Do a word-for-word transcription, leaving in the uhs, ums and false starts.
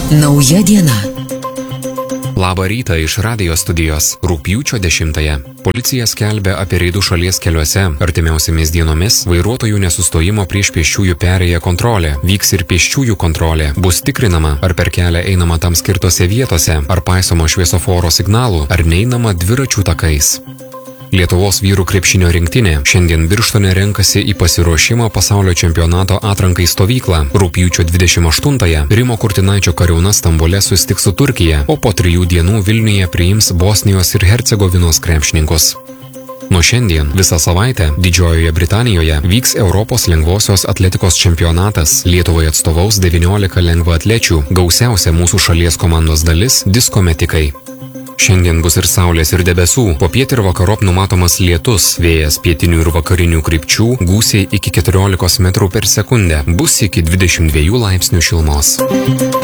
Nauja diena. Labą rytą iš radijo studijos. Rugpjūčio dešimtąją. Policija skelbia apie reidų šalies keliuose. Artimiausiamis dienomis vairuotojų nesustojimo prieš pėsčiųjų perėję kontrolė. Vyks ir pėsčiųjų kontrolė. Bus tikrinama, ar per kelią einama tam skirtose vietose, ar paisoma šviesoforo signalų, ar neinama dviračių takais. Lietuvos vyrų krepšinio rinktinė šiandien Birštone renkasi į pasiruošimą pasaulio čempionato atrankai stovyklą. Rugpjūčio dvidešimt aštuntąją Rimo Kurtinaičio kariauna Stambule susitiks su Turkija, o po trijų dienų Vilniuje priims Bosnijos ir Hercegovinos krepšininkus. Nuo šiandien visą savaitę Didžiojoje Britanijoje vyks Europos lengvosios atletikos čempionatas. Lietuvai atstovaus devyniolika lengvaatlečių, gausiausia mūsų šalies komandos dalis – diskometikai. Šiandien bus ir saulės ir debesų, popiet ir vakarop numatomas lietus, vėjas pietinių ir vakarinių krypčių, gūsiai iki keturiolikos metrų per sekundę, bus iki dvidešimt dviejų laipsnių šilumos.